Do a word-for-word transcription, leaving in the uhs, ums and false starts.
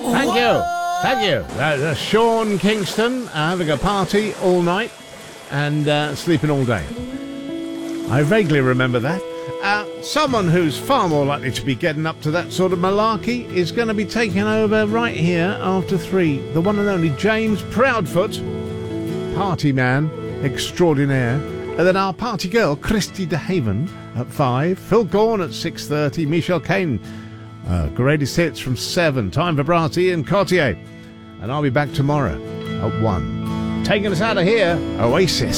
Thank you. Thank you. Uh, uh, Sean Kingston uh, having a party all night and uh, sleeping all day. I vaguely remember that. Uh, someone who's far more likely to be getting up to that sort of malarkey is going to be taking over right here after three. The one and only James Proudfoot, party man extraordinaire. And then our party girl, Christy DeHaven, at five. Phil Gorn at six thirty. Michelle Kane, uh, greatest hits from seven. Time for Brass, Ian Cottier. And I'll be back tomorrow at one. Taking us out of here, Oasis.